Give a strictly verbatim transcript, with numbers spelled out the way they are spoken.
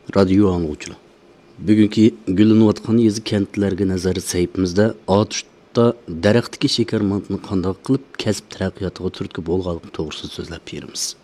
Radio angluvchilar. Bugungi gullanayotgan yezi kentlarga nazar saytimizda otishda daraxtdagi shakar mantini qanday qilib kasb taraqqiyotiga turtki bo'lganligi to'g'risida so'zlab beramiz.